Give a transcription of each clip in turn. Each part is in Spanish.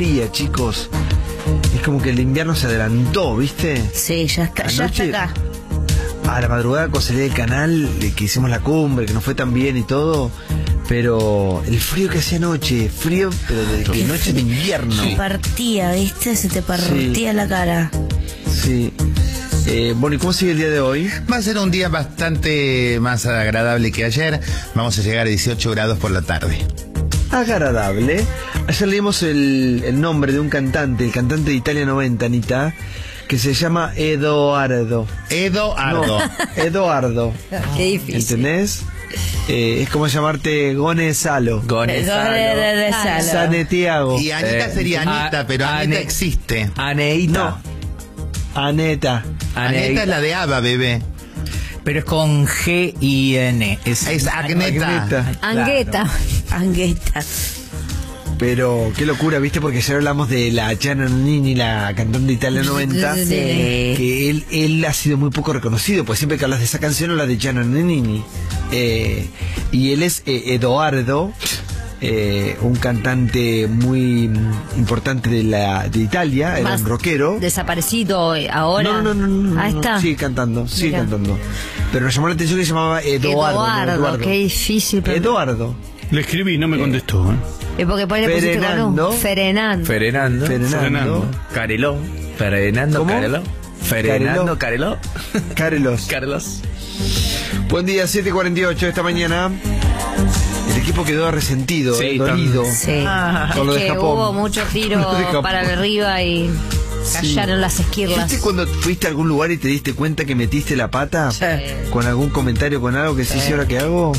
día, chicos. Es como que el invierno se adelantó, ¿viste? Sí, ya está acá. A la madrugada con salida del canal, que hicimos la cumbre, que nos fue tan bien y todo, pero el frío que hacía anoche, frío, pero de que noche de invierno. Se partía, ¿viste? Se te partía la cara. Sí. Bueno, ¿y cómo sigue el día de hoy? Va a ser un día bastante más agradable que ayer. Vamos a llegar a 18 grados por la tarde. Agradable. Ayer leímos el nombre de un cantante, el cantante de Italia 90, Anita, que se llama Edoardo. Edoardo. No, Edoardo. Qué difícil. ¿Entendés? Es como llamarte Gonzalo. Sanetiago. Y Anita sería Anita, pero Anita existe. Aneita. No. Aneta. Aneta es la de Ava, bebé. Pero es con G-I-N. Es Agneta. Angueta. Pero qué locura, ¿viste? Porque ayer hablamos de la Gianna Nannini, la cantante de Italia 90, Sí. que él ha sido muy poco reconocido, pues siempre que hablas de esa canción hablas de Gianna Nannini. Y él es Edoardo, un cantante muy importante de Italia, era un rockero. Desaparecido ahora. No. Ahí está. Sigue cantando. Pero nos llamó la atención que se llamaba Edoardo. Qué difícil. Pero... Eduardo. Le escribí, no me contestó. Es porque por ahí le pusiste con un Fernando. Careló. Fernando ¿Cómo? Careló. Fernando Careló. Carlos. Buen día, 7:48 esta mañana. El equipo quedó resentido, dolido. Sí. Con lo de es que Japón. hubo mucho tiro para arriba y callaron las esquirlas. ¿Viste cuando fuiste a algún lugar y te diste cuenta que metiste la pata? Sí. Con algún comentario, con algo que sí, ¿ahora qué hago?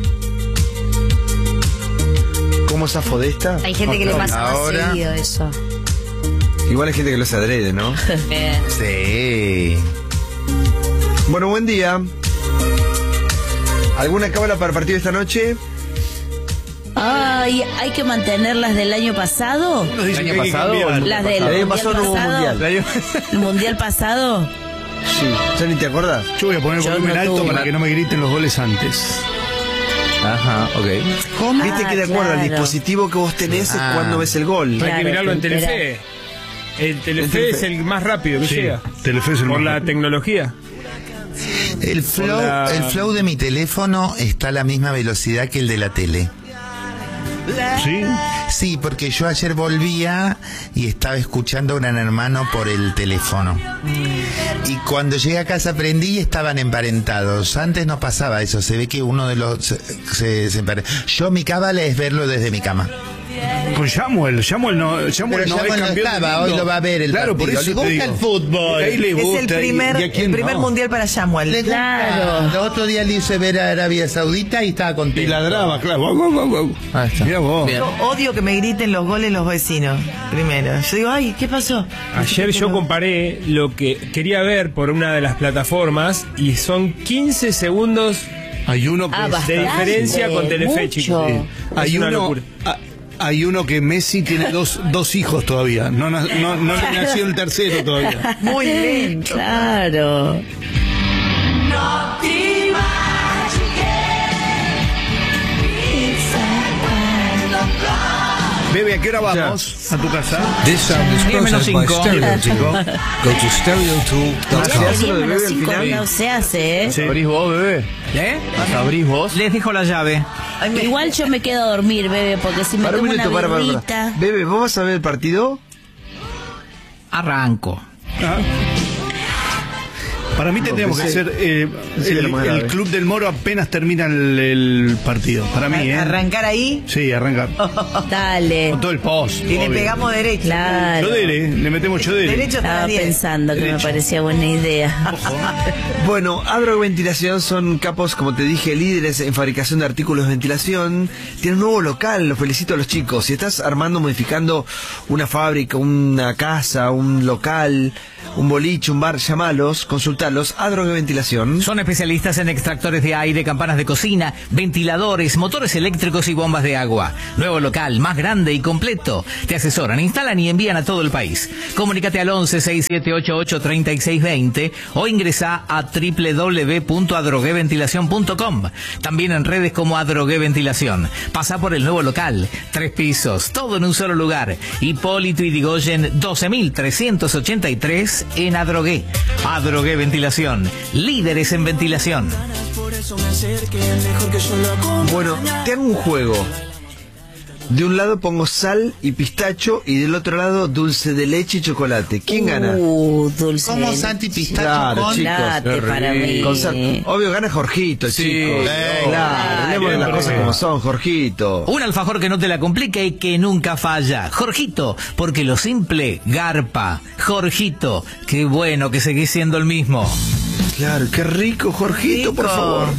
¿Cómo zafo de esta? Hay gente que le pasa más Ahora- seguido eso. Igual hay gente que lo hace adrede, ¿no? Sí. Bueno, buen día. ¿Alguna cábala para el partido esta noche? Ay, hay que mantenerlas del año pasado. Nos dicen ¿El que año hay que pasado? cambiar. Las del El año mundial pasado no hubo pasado. mundial. El mundial pasado. Sí. ¿Ya ni te acordás? Yo voy a poner el Yo volumen no alto tuve. para que no me griten los goles antes. Ajá, ok. ¿Cómo? Viste que de acuerdo al claro. dispositivo que vos tenés es cuando ves el gol. Claro, Hay que mirarlo en te enterás. Telefe. El Telefe En Telefe. es el más rápido que Sí, llega. Telefe es el Por más la rápido. tecnología. El flow de mi teléfono está a la misma velocidad que el de la tele. ¿Sí? Sí, porque yo ayer volvía y estaba escuchando a Gran Hermano por el teléfono. Y cuando llegué a casa aprendí y estaban emparentados. Antes no pasaba eso, se ve que uno de los se emparenta. Yo mi cábala es verlo desde mi cama. Con Samuel. Samuel no Pero es Samuel no campeón del estaba, mundo. hoy lo va a ver el Claro, partido. por eso Le gusta te digo. el fútbol. Ahí le Es gusta. el primer, ¿Y a quién el primer no? mundial para Samuel. Le gusta. Claro. El otro día le hice ver a Arabia Saudita y estaba contento. Y ladraba, claro. Guau, guau, guau, guau. Ahí está. Mirá vos. Bien. Yo odio que me griten los goles los vecinos. Primero. Yo digo, ay, ¿qué pasó? Ayer yo comparé lo que quería ver por una de las plataformas y son 15 segundos Hay uno que Ah, es- bastante. de diferencia con Telefe, Mucho. chicos. Sí. Es Hay una uno, locura. hay uno que Messi tiene dos hijos todavía. No le nació el tercero todavía. Muy lento. Claro. Bebe, ¿a qué hora vamos a tu casa? This sound is 10 menos processed by 5. Stereo Tool. Go to ¿Se stereotool.com. hace lo de bebé al 5 final? no se hace, ¿eh? ¿Abrís vos, bebé? ¿Abrís vos? Les dejo la llave. Ay, me- Igual yo me quedo a dormir, bebé, porque si me Para un tomo una minuto, para. birrita... Bebe, ¿vos vas a ver el partido? Arranco. Ah. Para mí tendríamos que Pensé- hacer pensé que era más grave. el Club del Moro apenas termina el partido. Para mí, ¿eh? Arrancar ahí Sí, arranca. Dale. Con todo el post. y le obvio. pegamos derecho. Claro. Chodere, le metemos chodere. Derecho hasta Estaba las 10. pensando que me Derecho. parecía buena idea. Bueno, Agroventilación son capos, como te dije, líderes en fabricación de artículos de ventilación. Tienen un nuevo local, los felicito a los chicos. Si estás armando, modificando una fábrica, una casa, un local, un boliche, un bar, llamalos, consultalos. Visítalos a Drogué Ventilación. Son especialistas en extractores de aire, campanas de cocina, ventiladores, motores eléctricos y bombas de agua. Nuevo local, más grande y completo. Te asesoran, instalan y envían a todo el país. Comunícate al 11-6788-3620 o ingresa a www.adrogueventilacion.com. También en redes como Adrogué Ventilación. Pasa por el nuevo local. 3 pisos, todo en un solo lugar. Hipólito Yrigoyen 12.383 en Adrogué. Adrogué Ventilación. Líderes en ventilación. Bueno, te hago un juego. De un lado pongo sal y pistacho y del otro lado dulce de leche y chocolate. ¿Quién gana? Dulce. ¿Cómo sal y pistacho Claro, con? chicos. Chocolate para mí. Con sal. Obvio gana Jorgito, chicos. Claro, hablemos de las cosas como son, Jorgito. Un alfajor que no te la complica y que nunca falla. Jorgito, porque lo simple garpa. Jorgito, qué bueno que seguís siendo el mismo. Claro, qué rico, Jorgito, por favor.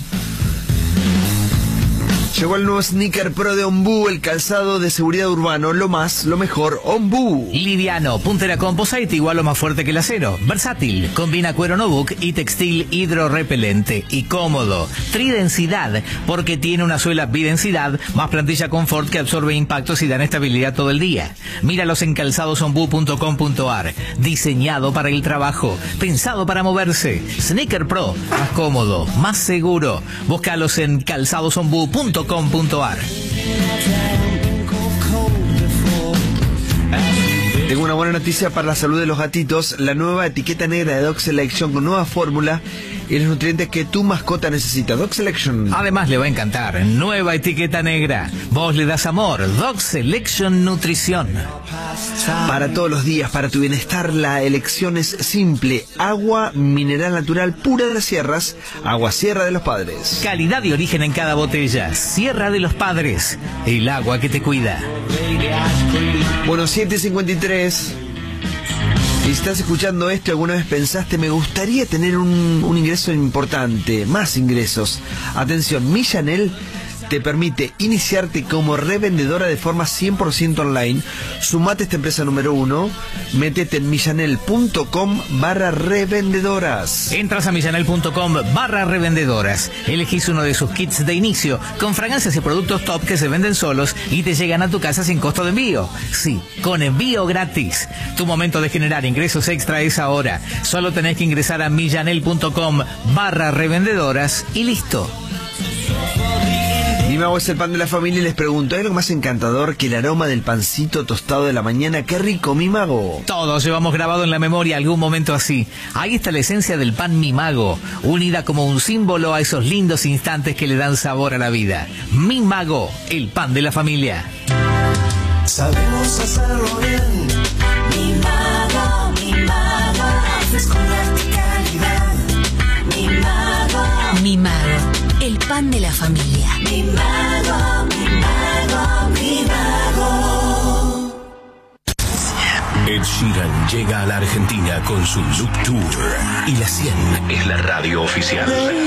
Llegó el nuevo Sneaker Pro de Ombú, el calzado de seguridad urbano, lo más, lo mejor, Ombú. Liviano, puntera composite igual o más fuerte que el acero. Versátil, combina cuero no-book y textil hidrorrepelente. Y cómodo, tridensidad, porque tiene una suela bidensidad, más plantilla confort que absorbe impactos y dan estabilidad todo el día. Míralos en calzadosombú.com.ar. Diseñado para el trabajo, pensado para moverse. Sneaker Pro, más cómodo, más seguro. Búscalos en calzadosombú.com.ar. Tengo una buena noticia para la salud de los gatitos. La nueva etiqueta negra de Dog Selection con nueva fórmula y los nutrientes que tu mascota necesita. Dog Selection. Además le va a encantar. Nueva etiqueta negra. Vos le das amor. Dog Selection Nutrición. Para todos los días, para tu bienestar, la elección es simple. Agua mineral natural pura de las sierras. Agua Sierra de los Padres. Calidad y origen en cada botella. Sierra de los Padres. El agua que te cuida. Bueno, 7:53. Si estás escuchando esto y alguna vez pensaste, me gustaría tener un ingreso importante, más ingresos. Atención, Millanel te permite iniciarte como revendedora de forma 100% online. Sumate a esta empresa número 1, métete en millanel.com/revendedoras. Entras a millanel.com/revendedoras. Elegís uno de sus kits de inicio con fragancias y productos top que se venden solos y te llegan a tu casa sin costo de envío. Sí, con envío gratis. Tu momento de generar ingresos extra es ahora. Solo tenés que ingresar a millanel.com/revendedoras y listo. Mi mago es el pan de la familia y les pregunto, ¿hay algo más encantador que el aroma del pancito tostado de la mañana? ¡Qué rico, mi mago! Todos llevamos grabado en la memoria algún momento así. Ahí está la esencia del pan Mi Mago, unida como un símbolo a esos lindos instantes que le dan sabor a la vida. Mi Mago, el pan de la familia. Sabemos hacerlo bien. Mi mago, haces con verticalidad. Mi mago, el pan de la familia. mi mago, mi mago, mi mago. Ed Sheeran llega a la Argentina con su Look Tour y la 100 es la radio oficial.